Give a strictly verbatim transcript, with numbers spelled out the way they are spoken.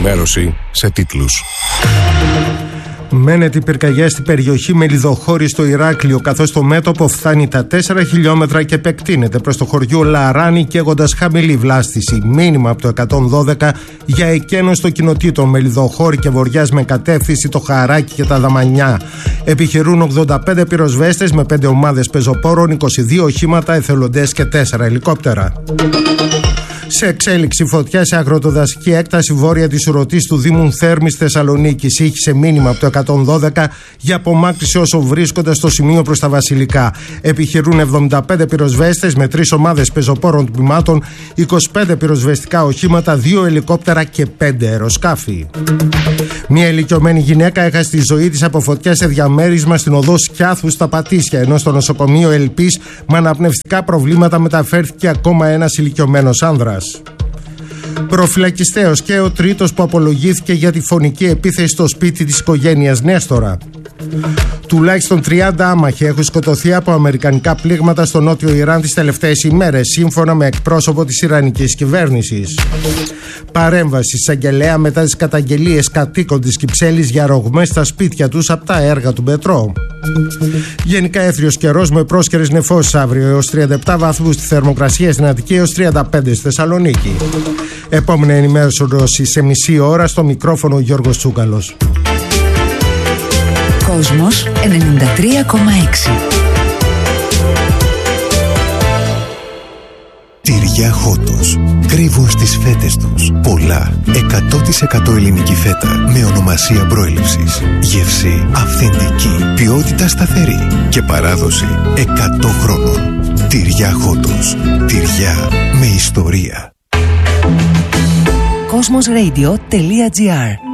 Ενημέρωση σε τίτλους. Μένεται η πυρκαγιά στην περιοχή Μελιδοχώρη στο Ηράκλειο, καθώς το μέτωπο φτάνει τα τέσσερα χιλιόμετρα και επεκτείνεται προς το χωριό Λαράνη, καίγοντας χαμηλή βλάστηση. Μήνυμα από το εκατόν δώδεκα για εκένωση των κοινοτήτων Μελιδοχώρη και Βοριάς με κατεύθυνση το Χαράκι και τα Δαμανιά. Επιχειρούν ογδόντα πέντε πυροσβέστες με πέντε ομάδες πεζοπόρων, είκοσι δύο οχήματα, εθελοντές και τέσσερα ελικόπτερα. Σε εξέλιξη φωτιά σε αγροτοδασική έκταση βόρεια της Ουρωτής του Δήμου Θέρμης Θεσσαλονίκης. Ήχησε μήνυμα από το εκατόν δώδεκα για απομάκρυνση όσο βρίσκονται στο σημείο προς τα Βασιλικά. Επιχειρούν εβδομήντα πέντε πυροσβέστες με τρεις ομάδες πεζοπόρων τμήματων, είκοσι πέντε πυροσβεστικά οχήματα, δύο ελικόπτερα και πέντε αεροσκάφη. Μια ηλικιωμένη γυναίκα έχασε τη ζωή της από φωτιά σε διαμέρισμα στην οδό Σκιάθου στα Πατήσια, ενώ στο νοσοκομείο Ελπής με αναπνευστικά προβλήματα μεταφέρθηκε ακόμα ένας ηλικιωμένος άνδρας. Προφυλακιστέος και ο τρίτος που απολογήθηκε για τη φωνική επίθεση στο σπίτι της οικογένειας Νέστορα. Τουλάχιστον τριάντα άμαχοι έχουν σκοτωθεί από αμερικανικά πλήγματα στο νότιο Ιράν τις τελευταίες ημέρες, σύμφωνα με εκπρόσωπο της Ιρανικής κυβέρνησης. Παρέμβαση εισαγγελέα μετά τις καταγγελίες κατοίκων της Κυψέλης για ρογμές στα σπίτια τους από τα έργα του Μετρό. Γενικά έθριος καιρός με πρόσκαιρες νεφώσεις αύριο, έως τριάντα επτά βαθμούς στη θερμοκρασία στην Αττική, έως τριάντα πέντε στη Θεσσαλονίκη. Επόμενη ενημέρωση σε μισή ώρα, στο μικρόφωνο Γιώργος Τσούκαλος. Κόσμος ενενήντα τρία κόμμα έξι. Τυριά Χότος. Κρύβουν στις φέτες τους πολλά εκατό τοις εκατό ελληνική φέτα με ονομασία προέλευσης. Γεύση αυθεντική, ποιότητα σταθερή και παράδοση εκατό χρόνων. Τυριά Χότος. Τυριά με ιστορία. κόσμος ρέιντιο τελεία τζι άρ